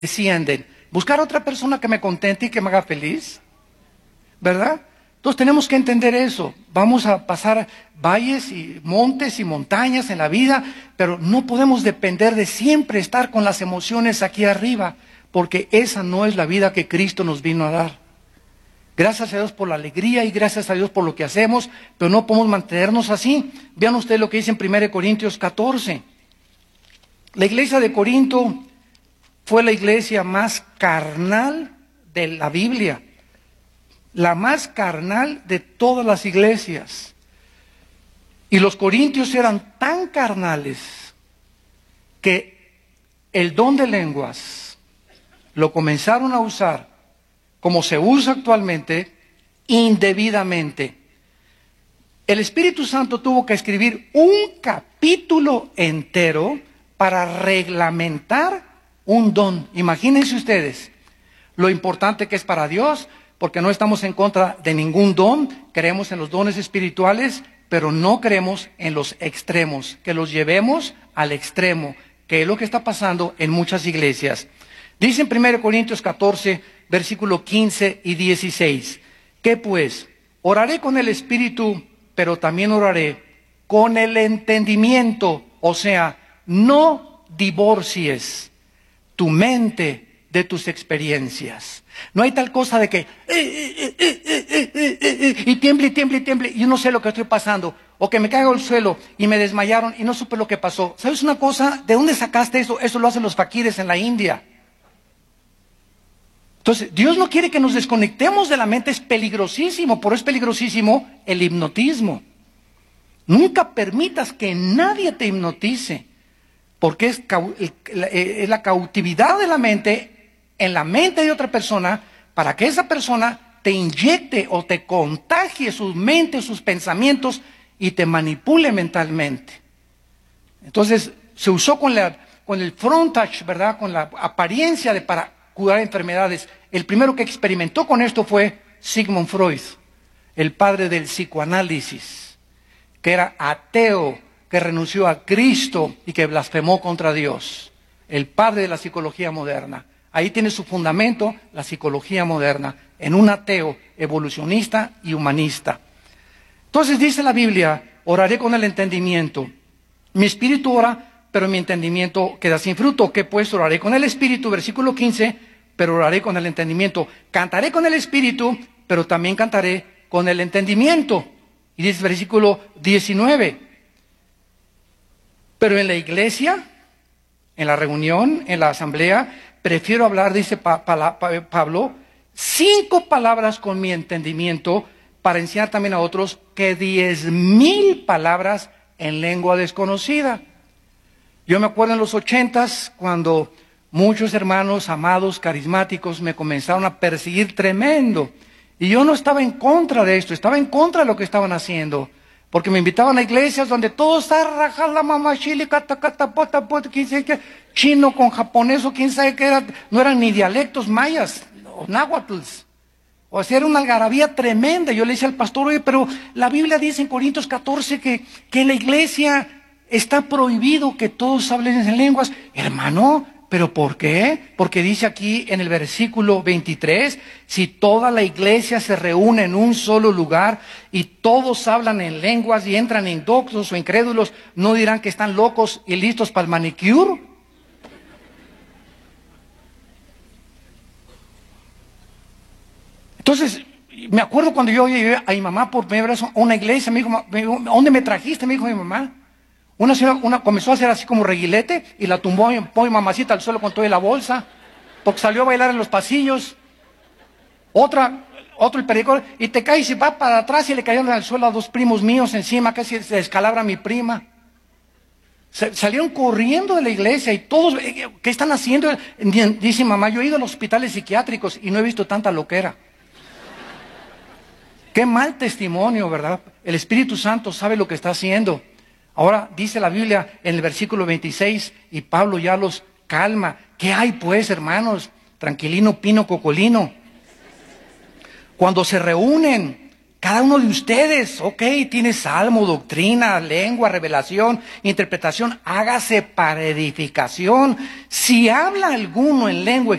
descienden. Buscar a otra persona que me contente y que me haga feliz, ¿verdad? Entonces tenemos que entender eso. Vamos a pasar valles y montes y montañas en la vida, pero no podemos depender de siempre estar con las emociones aquí arriba, porque esa no es la vida que Cristo nos vino a dar. Gracias a Dios por la alegría y gracias a Dios por lo que hacemos, pero no podemos mantenernos así. Vean ustedes lo que dice en 1 Corintios 14. La iglesia de Corinto fue la iglesia más carnal de la Biblia. La más carnal de todas las iglesias. Y los corintios eran tan carnales que el don de lenguas lo comenzaron a usar como se usa actualmente, indebidamente. El Espíritu Santo tuvo que escribir un capítulo entero para reglamentar un don. Imagínense ustedes lo importante que es para Dios, porque no estamos en contra de ningún don, creemos en los dones espirituales, pero no creemos en los extremos, que los llevemos al extremo, que es lo que está pasando en muchas iglesias. Dice en 1 Corintios 14, versículo 15 y 16, ¿qué pues? Oraré con el Espíritu, pero también oraré con el entendimiento, o sea, no divorcies tu mente de tus experiencias. No hay tal cosa de que y tiemble, y tiemble, y tiemble, y yo no sé lo que estoy pasando, o que me caigo al suelo y me desmayaron y no supe lo que pasó. ¿Sabes una cosa? ¿De dónde sacaste eso? Eso lo hacen los faquires en la India. Entonces, Dios no quiere que nos desconectemos de la mente, es peligrosísimo, por eso es peligrosísimo el hipnotismo. Nunca permitas que nadie te hipnotice, porque es la cautividad de la mente en la mente de otra persona, para que esa persona te inyecte o te contagie sus mentes, sus pensamientos y te manipule mentalmente. Entonces, se usó con el frontage, ¿verdad? Con la apariencia para curar enfermedades. El primero que experimentó con esto fue Sigmund Freud, el padre del psicoanálisis, que era ateo, que renunció a Cristo y que blasfemó contra Dios. El padre de la psicología moderna. Ahí tiene su fundamento la psicología moderna, en un ateo evolucionista y humanista. Entonces dice la Biblia, oraré con el entendimiento. Mi espíritu ora, pero mi entendimiento queda sin fruto. ¿Qué pues? Oraré con el espíritu, versículo 15, pero oraré con el entendimiento. Cantaré con el espíritu, pero también cantaré con el entendimiento. Y dice versículo 19. Pero en la iglesia, en la reunión, en la asamblea, prefiero hablar, dice Pablo, 5 palabras con mi entendimiento para enseñar también a otros que 10,000 palabras en lengua desconocida. Yo me acuerdo en los 80s cuando muchos hermanos amados, carismáticos, me comenzaron a perseguir tremendo. Y yo no estaba en contra de esto, estaba en contra de lo que estaban haciendo. Porque me invitaban a iglesias donde todos chino con japonés o quién sabe qué era, no eran ni dialectos mayas o náhuatls. O sea, era una algarabía tremenda. Yo le decía al pastor, oye, pero la Biblia dice en Corintios 14 que en la iglesia está prohibido que todos hablen en lenguas. Hermano, ¿pero por qué? Porque dice aquí en el versículo 23, si toda la iglesia se reúne en un solo lugar y todos hablan en lenguas y entran indoctos o incrédulos, ¿no dirán que están locos y listos para el manicure? Entonces, me acuerdo cuando yo llegué a mi mamá por primera vez a una iglesia, me dijo, ¿dónde me trajiste? Me dijo mi mamá. Una señora comenzó a hacer así como reguilete y la tumbó mi mamacita al suelo con toda la bolsa, porque salió a bailar en los pasillos. Otro el periódico, y te cae y se va para atrás y le cayeron al suelo a 2 primos míos encima, casi se descalabra mi prima. Salieron corriendo de la iglesia y todos, ¿qué están haciendo? Dice mamá, yo he ido a los hospitales psiquiátricos y no he visto tanta loquera. Qué mal testimonio, ¿verdad? El Espíritu Santo sabe lo que está haciendo. Ahora dice la Biblia en el versículo 26 y Pablo ya los calma. ¿Qué hay pues, hermanos? Tranquilino, pino, cocolino. Cuando se reúnen Cada uno de ustedes, ok, tiene salmo, doctrina, lengua, revelación, interpretación, hágase para edificación. Si habla alguno en lengua